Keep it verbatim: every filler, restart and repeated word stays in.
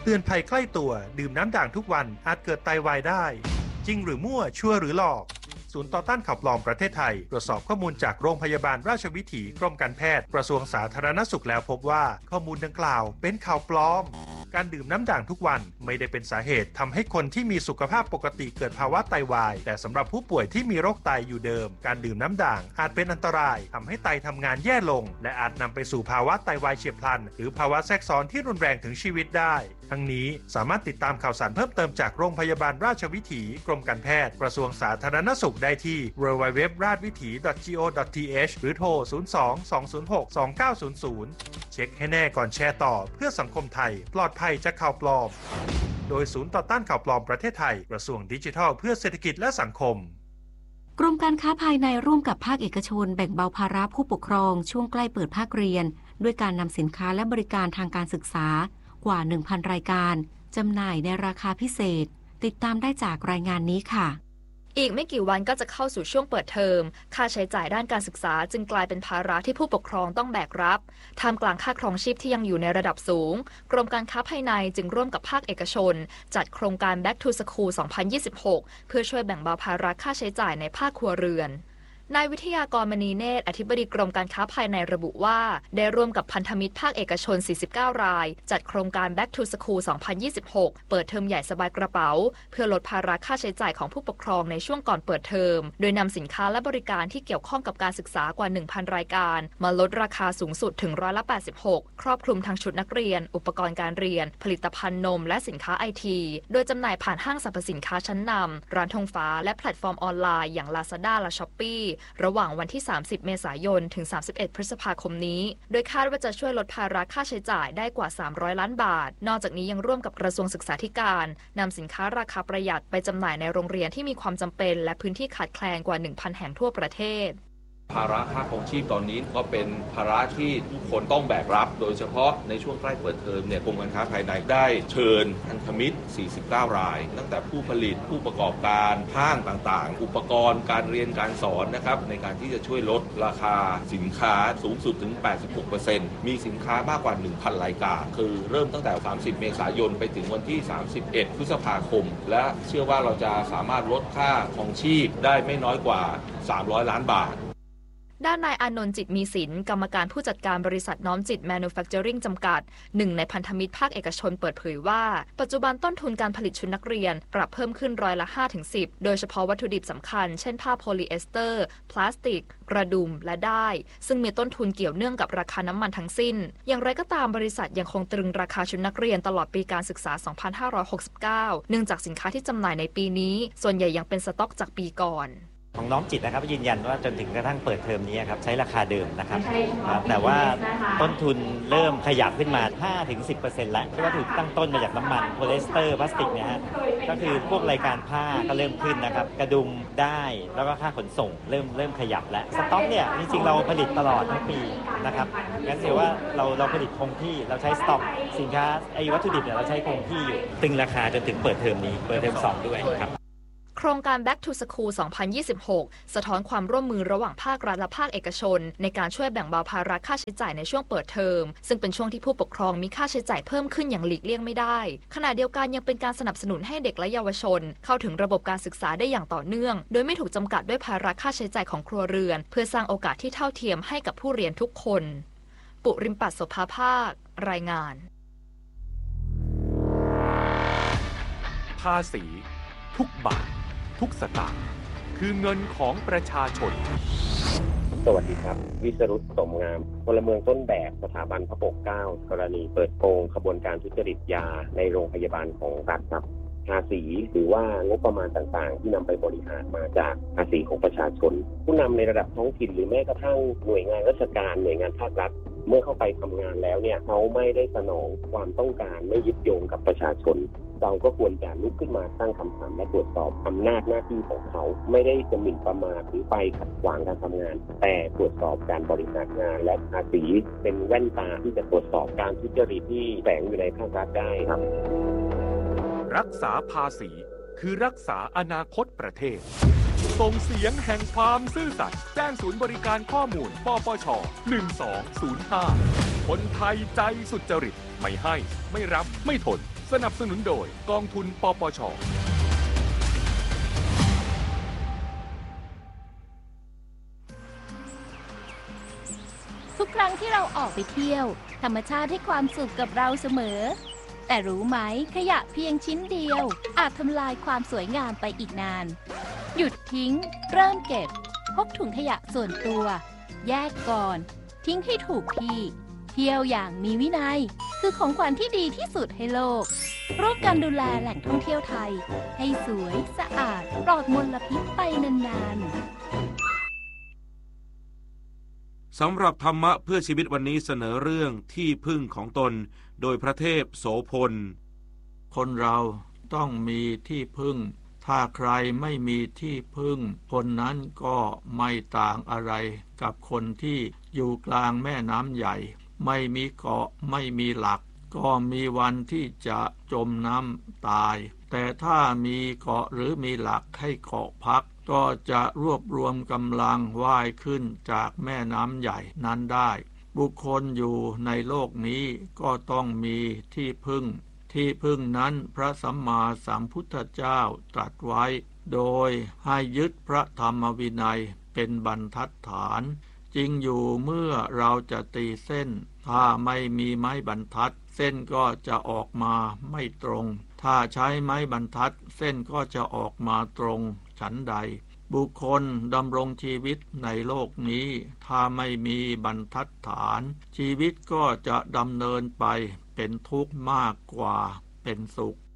เตือนภัยใกล้ตัวดื่มน้ำด่างทุกวันอาจเกิดไตวายได้จริงหรือมั่วชัวร์หรือหลอกศูนย์ต่อต้านข่าวปลอมประเทศไทยตรวจสอบข้อมูลจากโรงพยาบาลราชวิถีกรมการแพทย์กระทรวงสาธารณสุขแล้วพบว่าข้อมูลดังกล่าวเป็นข่าวปลอมการดื่มน้ำด่างทุกวันไม่ได้เป็นสาเหตุทำให้คนที่มีสุขภาพปกติเกิดภาวะไตวายแต่สำหรับผู้ป่วยที่มีโรคไตอยู่เดิมการดื่มน้ำด่างอาจเป็นอันตรายทำให้ไตทำงานแย่ลงและอาจนำไปสู่ภาวะไตวายเฉียบพลันหรือภาวะแทรกซ้อนที่รุนแรงถึงชีวิตได้ทั้งนี้สามารถติดตามข่าวสารเพิ่มเติมจากโรงพยาบาลราชวิถีกรมการแพทย์กระทรวงสาธารณสุขได้ที่ ดับเบิลยู ดับเบิลยู ดับเบิลยู ดอท ราชวิถี ดอท จี โอ ดอท ที เอช หรือโทร ศูนย์ สอง สอง ศูนย์ หก สอง เก้า ศูนย์ ศูนย์ เช็คให้แน่ก่อนแชร์ต่อเพื่อสังคมไทยปลอดภัยจากข่าวปลอมโดยศูนย์ต่อต้านข่าวปลอมประเทศไทยกระทรวงดิจิทัลเพื่อเศรษฐกิจและสังคมกรมการค้าภายในร่วมกับภาคเอกชนแบ่งเบาภาระผู้ปกครองช่วงใกล้เปิดภาคเรียนด้วยการนำสินค้าและบริการทางการศึกษากว่า หนึ่งพัน รายการจำหน่ายในราคาพิเศษติดตามได้จากรายงานนี้ค่ะอีกไม่กี่วันก็จะเข้าสู่ช่วงเปิดเทอมค่าใช้จ่ายด้านการศึกษาจึงกลายเป็นภาระที่ผู้ปกครองต้องแบกรับท่ามกลางค่าครองชีพที่ยังอยู่ในระดับสูงกรมการค้าภายในจึงร่วมกับภาคเอกชนจัดโครงการ Back to School สองพันยี่สิบหก เพื่อช่วยแบ่งเบาภาระค่าใช้จ่ายในภาคครัวเรือนนายวิทยากรมณีเนตรอธิบดีกรมการค้าภายในระบุว่าได้ร่วมกับพันธมิตรภาคเอกชนสี่สิบเก้ารายจัดโครงการ Back to School สองพันยี่สิบหกเปิดเทอมใหญ่สบายกระเป๋าเพื่อลดภาระค่าใช้จ่ายของผู้ปกครองในช่วงก่อนเปิดเทอมโดยนำสินค้าและบริการที่เกี่ยวข้องกับการศึกษากว่า หนึ่งพัน รายการมาลดราคาสูงสุดถึงร้อยละแปดสิบหกครอบคลุมทั้งชุดนักเรียนอุปกรณ์การเรียนผลิตภัณฑ์นมและสินค้าไอทีโดยจำหน่ายผ่านห้างสรรพสินค้าชั้นนำร้านธงฟ้าและแพลตฟอร์มออนไลน์อย่าง Lazada และ Shopee ระหว่างวันที่สามสิบเมษายนถึงสามสิบเอ็ดพฤษภาคมนี้โดยคาดว่าจะช่วยลดภาระค่าใช้จ่ายได้กว่าสามร้อยล้านบาทนอกจากนี้ยังร่วมกับกระทรวงศึกษาธิการนำสินค้าราคาประหยัดไปจำหน่ายในโรงเรียนที่มีความจำเป็นและพื้นที่ขาดแคลนกว่า หนึ่งพัน แห่งทั่วประเทศภาระค่าครองชีพตอนนี้ก็เป็นภาระที่ทุกคนต้องแบกรับโดยเฉพาะในช่วงใกล้เปิดเทอมเนี่ยกรมการค้าภายในได้เชิญพันธมิตรสี่สิบเก้ารายตั้งแต่ผู้ผลิตผู้ประกอบการห้างต่างๆอุปกรณ์การเรียนการสอนนะครับในการที่จะช่วยลดราคาสินค้าสูงสุดถึง แปดสิบหกเปอร์เซ็นต์ มีสินค้ามากกว่า หนึ่งพัน รายการคือเริ่มตั้งแต่สามสิบเมษายนไปถึงวันที่สามสิบเอ็ดพฤษภาคมและเชื่อว่าเราจะสามารถลดค่าครองชีพได้ไม่น้อยกว่าสามร้อยล้านบาทด้านนายอานนท์จิตมีสินกรรมการผู้จัดการบริษัทน้อมจิต Manufacturing จำกัดหนึ่งในพันธมิตรภาคเอกชนเปิดเผยว่าปัจจุบันต้นทุนการผลิตชุดนักเรียนปรับเพิ่มขึ้นร้อยละ ห้าถึงสิบ โดยเฉพาะวัตถุดิบสำคัญเช่นผ้าโพลีเอสเตอร์พลาสติกกระดุมและด้ายซึ่งมีต้นทุนเกี่ยวเนื่องกับราคาน้ำมันทั้งสิ้นอย่างไรก็ตามบริษัทยังคงตรึงราคาชุดนักเรียนตลอดปีการศึกษา สองพันห้าร้อยหกสิบเก้า เนื่องจากสินค้าที่จำหน่ายในปีนี้ส่วนใหญ่ยังเป็นสต็อกจากปีก่อนของน้อมจิตนะครับยืนยันว่าจนถึงกระทั่งเปิดเทอมนี้ครับใช้ราคาเดิมนะครับแต่ว่าต้นทุนเริ่มขยับขึ้นมา ห้าถึงสิบเปอร์เซ็นต์ แล้วเพราะว่าถูกตั้งต้นมาจากน้ำมันโพลีเอสเตอร์พลาสติกเนี่ยฮะก็คือพวกรายการผ้าก็เริ่มขึ้นนะครับกระดุมได้แล้วก็ค่าขนส่งเริ่มเริ่มขยับแล้วสต็อกเนี่ยจริงๆเราผลิตตลอดทั้งปีนะครับงั้นเสียว่าเราเราผลิตคงที่เราใช้สต็อกสินค้าไอ้วัตถุดิบเนี่ยเราใช้คงที่อยู่ตึงราคาจนถึงเปิดเทอมนี้เปิดเทอมสองด้วยครับโครงการ Back to School สองพันยี่สิบหก สะท้อนความร่วมมือระหว่างภาครัฐและภาคเอกชนในการช่วยแบ่งเบาภาระค่าใช้จ่ายในช่วงเปิดเทอมซึ่งเป็นช่วงที่ผู้ปกครองมีค่าใช้จ่ายเพิ่มขึ้นอย่างหลีกเลี่ยงไม่ได้ขณะเดียวกันยังเป็นการสนับสนุนให้เด็กและเยาวชนเข้าถึงระบบการศึกษาได้อย่างต่อเนื่องโดยไม่ถูกจำกัดด้วยภาระค่าใช้จ่ายของครัวเรือนเพื่อสร้างโอกาสที่เท่าเทียมให้กับผู้เรียนทุกคนปุริมปัส โสภาภาครายงานภาษีทุกบาททุกสตางค์คือเงินของประชาชนสวัสดีครับวิสรุตสมงามพลเมืองต้นแบบสถาบันพระปกเกล้ากรณีเปิดโปงขบวนการทุจริตยาในโรงพยาบาลของรัฐครับภาษีหรือว่างบประมาณต่างๆที่นำไปบริหารมาจากภาษีของประชาชนผู้นำในระดับท้องถิ่นหรือแม้กระทั่งหน่วยงานราชการหน่วยงานภาครัฐเมื่อเข้าไปทำงานแล้วเนี่ยเขาไม่ได้สนองความต้องการไม่ยึดโยงกับประชาชนเราก็ควรจะลุกขึ้นมาตั้งคำถามและตรวจสอบอำนาจหน้าที่ของเขาไม่ได้จะหมิ่นประมาทหรือไปขัดขวางการทำงานแต่ตรวจสอบการบริหารงานและภาษีเป็นแว่นตาที่จะตรวจสอบการทุจริตที่แฝงอยู่ในภาครัฐได้ครับรักษาภาษีคือรักษาอนาคตประเทศส่งเสียงแห่งความซื่อสัตย์แจ้งศูนย์บริการข้อมูลปปชหนึ่งสองศูนย์ห้าคนไทยใจสุจริตไม่ให้ไม่รับไม่ทนสนับสนุนโดยกองทุนปปช. ทุกครั้งที่เราออกไปเที่ยวธรรมชาติให้ความสุขกับเราเสมอแต่รู้ไหมขยะเพียงชิ้นเดียวอาจทำลายความสวยงามไปอีกนานหยุดทิ้งเริ่มเก็บพกถุงขยะส่วนตัวแยกก่อนทิ้งให้ถูกที่เที่ยวอย่างมีวินัยคือของขวัญที่ดีที่สุดให้โลกร่วมกันดูแลแหล่งท่องเที่ยวไทยให้สวยสะอาดปลอดมลพิษไปนานๆสำหรับธรรมะเพื่อชีวิตวันนี้เสนอเรื่องที่พึ่งของตนโดยพระเทพโสพลคนเราต้องมีที่พึ่งถ้าใครไม่มีที่พึ่งคนนั้นก็ไม่ต่างอะไรกับคนที่อยู่กลางแม่น้ำใหญ่ไม่มีเกาะไม่มีหลักก็มีวันที่จะจมน้ำตายแต่ถ้ามีเกาะหรือมีหลักให้เกาะพักก็จะรวบรวมกำลังว่ายขึ้นจากแม่น้ำใหญ่นั้นได้บุคคลอยู่ในโลกนี้ก็ต้องมีที่พึ่งที่พึ่งนั้นพระสัมมาสัมพุทธเจ้าตรัสไว้โดยให้ยึดพระธรรมวินัยเป็นบรรทัดฐานจริงอยู่เมื่อเราจะตีเส้นถ้าไม่มีไม้บรรทัดเส้นก็จะออกมาไม่ตรงถ้าใช้ไม้บรรทัดเส้นก็จะออกมาตรงฉันใดบุคคลดำรงชีวิตในโลกนี้ถ้าไม่มีบรรทัดฐานชีวิตก็จะดำเนินไปเป็นทุกข์มากกว่าเป็นสุข